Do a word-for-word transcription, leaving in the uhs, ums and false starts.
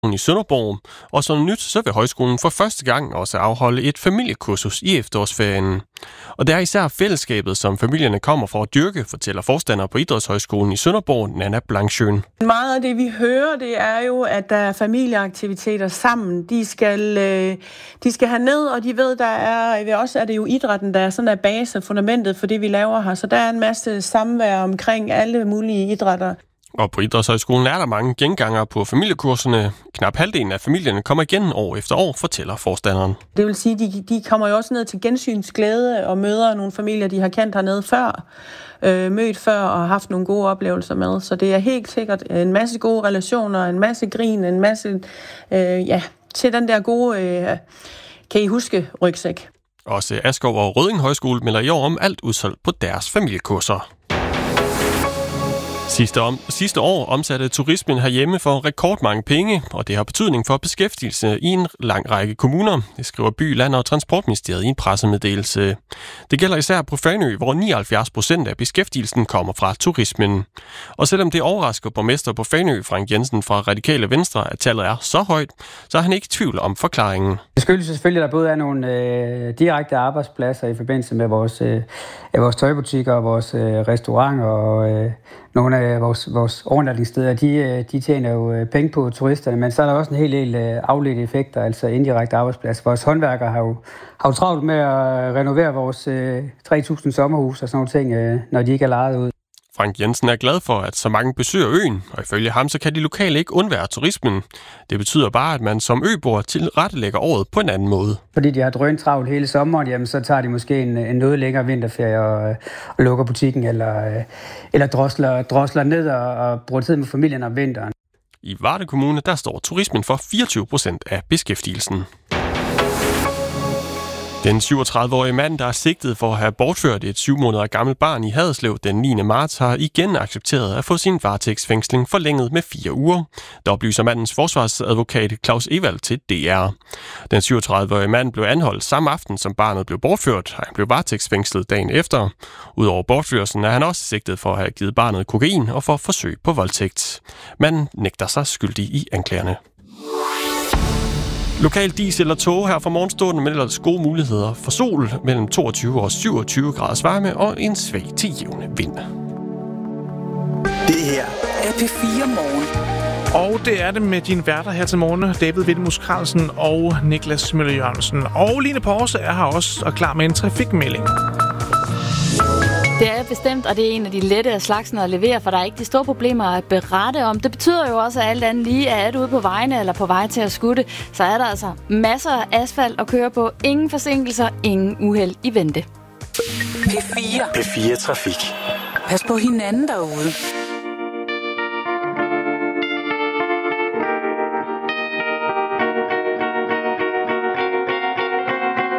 i Sønderborg, og som nyt så vil højskolen for første gang også afholde et familiekursus i efterårsferien. Og det er især fællesskabet, som familierne kommer for at dyrke, fortæller forstander på Idrætshøjskolen i Sønderborg, Nanna Blankschøn. Meget af det, vi hører, det er jo, at der er familieaktiviteter sammen. De skal, de skal have ned, og de ved, der er, også er det jo idrætten, der er sådan en base, fundamentet for det, vi laver her. Så der er en masse samvær omkring alle mulige idrætter. Og på Idrætshøjskolen er der mange gengangere på familiekurserne. Knap halvdelen af familierne kommer igen år efter år, fortæller forstanderen. Det vil sige, de, de kommer jo også ned til gensynsglæde og møder nogle familier, de har kendt hernede før, øh, mødt før og haft nogle gode oplevelser med. Så det er helt sikkert en masse gode relationer, en masse grin, en masse, øh, ja, til den der gode, øh, kan I huske, rygsæk. Også Askov og Rødding Højskole melder i år om alt udsolgt på deres familiekurser. Sidste, om, sidste år omsatte turismen herhjemme for rekordmange penge, og det har betydning for beskæftigelse i en lang række kommuner. Det skriver By, Land og Transportministeriet i en pressemeddelelse. Det gælder især på Fanø, hvor nioghalvfjerds procent af beskæftigelsen kommer fra turismen. Og selvom det overrasker borgmester på Fanø, Frank Jensen fra Radikale Venstre, at tallet er så højt, så er han ikke i tvivl om forklaringen. Det skyldes selvfølgelig, at der både er nogle øh, direkte arbejdspladser i forbindelse med vores, øh, vores tøjbutikker og vores øh, restauranter og øh, nogle af vores, vores overnatningssteder, de, de tjener jo penge på turisterne, men så er der også en hel del afledte effekter, altså indirekte arbejdsplads. Vores håndværkere har jo, har jo travlt med at renovere vores tre tusind sommerhus og sådan nogle ting, når de ikke er lejet ud. Frank Jensen er glad for, at så mange besøger øen, og ifølge ham så kan de lokale ikke undvære turismen. Det betyder bare, at man som øboer tilrettelægger året på en anden måde. Fordi de har drønt travlt hele sommeren, jamen, så tager de måske en, en noget længere vinterferie og, og lukker butikken, eller, eller drosler, drosler ned og, og bruger tid med familien om vinteren. I Varde Kommune der står turismen for fireogtyve procent af beskæftigelsen. Den syvogtredive-årige mand, der er sigtet for at have bortført et syv måneder gammelt barn i Haderslev den niende marts, har igen accepteret at få sin varetægtsfængsling forlænget med fire uger. Der oplyser mandens forsvarsadvokat Claus Ewald til D R. Den syvogtredive-årige mand blev anholdt samme aften, som barnet blev bortført, og han blev varetægtsfængslet dagen efter. Udover bortførelsen er han også sigtet for at have givet barnet kokain og for forsøg på voldtægt. Manden nægter sig skyldig i anklagerne. Lokal diesel og tog her fra morgenstunden, men ellers gode muligheder for sol mellem toogtyve og syvogtyve graders varme og en svag til jævne vind. Det her er P fire Morgen. Og det er det med dine værter her til morgen, David Willemus Carlsen og Niklas Møller Jørgensen. Og Line Porse er her også og klar med en trafikmelding. Det er bestemt, og det er en af de lette af slagsen at levere, for der er ikke de store problemer at berette om. Det betyder jo også, at alt andet lige er ude på vejene eller på vej til at skutte, så er der altså masser af asfalt at køre på. Ingen forsinkelser, ingen uheld i vente. P fire. P fire Trafik. Pas på hinanden derude.